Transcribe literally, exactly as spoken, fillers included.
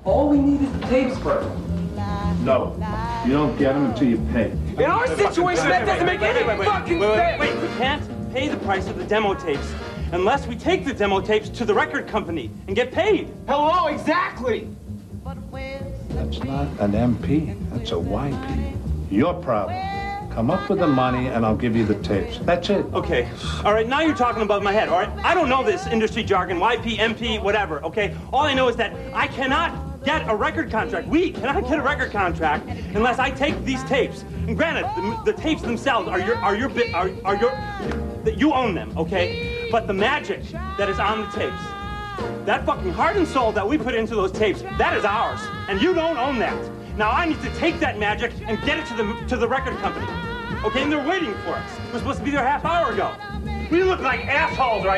All we need is the tapes first. No, you don't get them until you pay. In our situation, that doesn't make any wait, wait, fucking wait, wait, sense. wait, we can't pay the price of the demo tapes unless we take the demo tapes to the record company and get paid. Hello, exactly. That's not an M P, that's a Y P. Your problem. Come up with the money and I'll give you the tapes. That's it. Okay, all right, now you're talking above my head, all right? I don't know this industry jargon, Y P, M P, whatever, okay? All I know is that I cannot get a record contract. We cannot get a record contract unless I take these tapes. And granted, the, the tapes themselves are your, are your, bit, are, are your, that you own them, okay? But the magic that is on the tapes, that fucking heart and soul that we put into those tapes, that is ours, and you don't own that. Now I need to take that magic and get it to the to the record company. Okay, and they're waiting for us. We're supposed to be there a half hour ago. We look like assholes right